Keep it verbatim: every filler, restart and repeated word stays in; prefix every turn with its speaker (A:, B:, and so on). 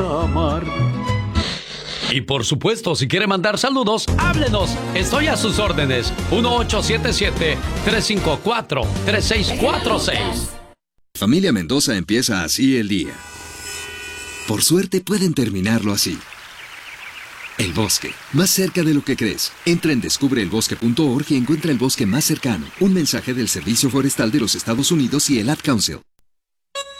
A: amar.
B: Y por supuesto, si quiere mandar saludos, háblenos. Estoy a sus órdenes. uno ocho siete siete, tres cinco cuatro, tres seis cuatro seis.
C: Familia Mendoza empieza así el día. Por suerte pueden terminarlo así. El bosque, más cerca de lo que crees. Entra en descubre el bosque punto org y encuentra el bosque más cercano. Un mensaje del Servicio Forestal de los Estados Unidos y el Ad Council.